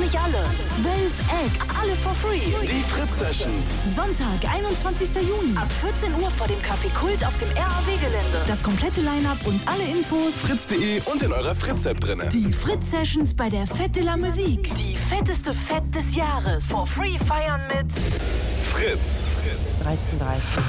nicht alle. 12 Acts, alle for free. Die Fritz Sessions. Sonntag, 21. Juni. Ab 14 Uhr vor dem Café Kult auf dem RAW-Gelände. Das komplette Line-Up und alle Infos fritz.de und in eurer Fritz-App drin. Die Fritz Sessions bei der Fête de la Musique. Die fetteste Fête des Jahres. For free feiern mit Fritz. 13:30.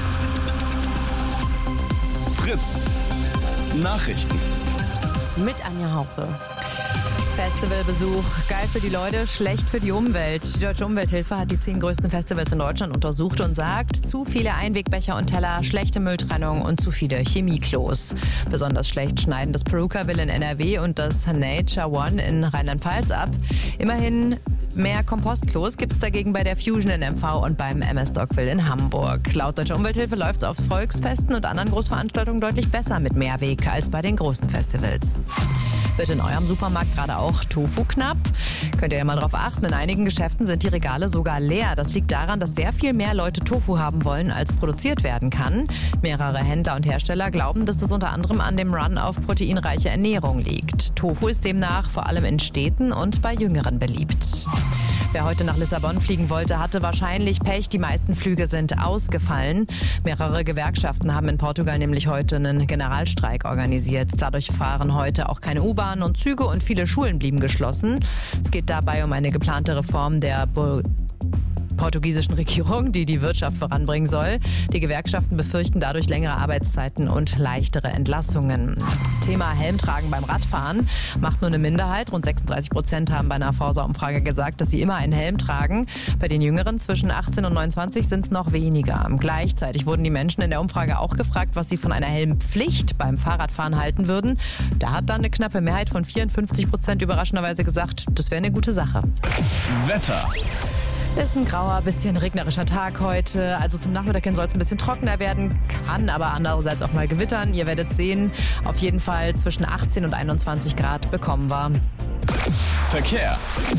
Fritz. Nachrichten. Mit Anja Haufe. Festivalbesuch, geil für die Leute, schlecht für die Umwelt. Die Deutsche Umwelthilfe hat die 10 größten Festivals in Deutschland untersucht und sagt, zu viele Einwegbecher und Teller, schlechte Mülltrennung und zu viele Chemieklos. Besonders schlecht schneiden das Perucaville in NRW und das Nature One in Rheinland-Pfalz ab. Immerhin mehr Kompostklos gibt es dagegen bei der Fusion in MV und beim MS Dockville in Hamburg. Laut Deutscher Umwelthilfe läuft es auf Volksfesten und anderen Großveranstaltungen deutlich besser mit Mehrweg als bei den großen Festivals. Wird in eurem Supermarkt gerade auch Tofu knapp? Könnt ihr ja mal drauf achten. In einigen Geschäften sind die Regale sogar leer. Das liegt daran, dass sehr viel mehr Leute Tofu haben wollen, als produziert werden kann. Mehrere Händler und Hersteller glauben, dass das unter anderem an dem Run auf proteinreiche Ernährung liegt. Tofu ist demnach vor allem in Städten und bei Jüngeren beliebt. Wer heute nach Lissabon fliegen wollte, hatte wahrscheinlich Pech. Die meisten Flüge sind ausgefallen. Mehrere Gewerkschaften haben in Portugal nämlich heute einen Generalstreik organisiert. Dadurch fahren heute auch keine U-Bahnen und Züge und viele Schulen blieben geschlossen. Es geht dabei um eine geplante Reform der portugiesischen Regierung, die die Wirtschaft voranbringen soll. Die Gewerkschaften befürchten dadurch längere Arbeitszeiten und leichtere Entlassungen. Thema Helmtragen beim Radfahren macht nur eine Minderheit. Rund 36% haben bei einer Forsa-Umfrage gesagt, dass sie immer einen Helm tragen. Bei den Jüngeren zwischen 18 und 29 sind es noch weniger. Gleichzeitig wurden die Menschen in der Umfrage auch gefragt, was sie von einer Helmpflicht beim Fahrradfahren halten würden. Da hat dann eine knappe Mehrheit von 54% überraschenderweise gesagt, das wäre eine gute Sache. Wetter. Ist ein grauer, bisschen regnerischer Tag heute. Also zum Nachmittag hin soll es ein bisschen trockener werden, kann aber andererseits auch mal gewittern. Ihr werdet sehen, auf jeden Fall zwischen 18 und 21 Grad bekommen wir. Verkehr.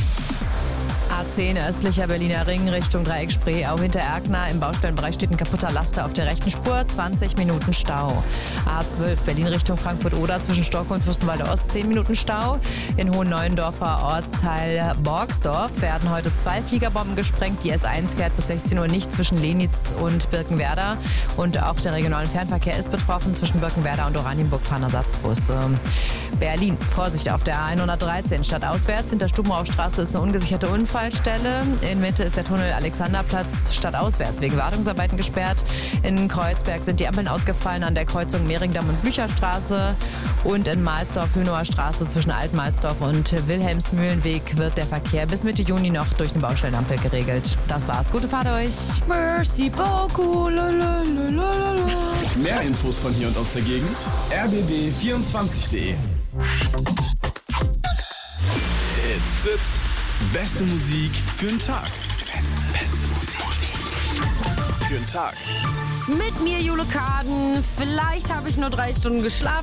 A10 östlicher Berliner Ring Richtung Dreieck Spree, auch hinter Erkner. Im Baustellenbereich steht ein kaputter Laster auf der rechten Spur, 20 Minuten Stau. A12 Berlin Richtung Frankfurt-Oder zwischen Stocke und Fürstenwalde Ost, 10 Minuten Stau. In Hohenneuendorfer Ortsteil Borgsdorf werden heute 2 Fliegerbomben gesprengt. Die S1 fährt bis 16 Uhr nicht zwischen Lenitz und Birkenwerder. Und auch der regionale Fernverkehr ist betroffen. Zwischen Birkenwerder und Oranienburg fahren Ersatzbusse. Berlin, Vorsicht auf der A113 stadtauswärts. Hinter Stubenaustraße ist eine ungesicherte Unfallstelle. In Mitte ist der Tunnel Alexanderplatz stadtauswärts wegen Wartungsarbeiten gesperrt. In Kreuzberg sind die Ampeln ausgefallen an der Kreuzung Mehringdamm und Blücherstraße. Und in Mahlsdorf-Hünower Straße zwischen Altmahlsdorf und Wilhelmsmühlenweg wird der Verkehr bis Mitte Juni noch durch eine Baustellenampel geregelt. Das war's. Gute Fahrt euch. Merci beaucoup. Mehr Infos von hier und aus der Gegend. rbb24.de. It's Fritz. Beste Musik für den Tag. Beste Musik für den Tag. Mit mir, Jule Kaden. Vielleicht habe ich nur 3 Stunden geschlafen.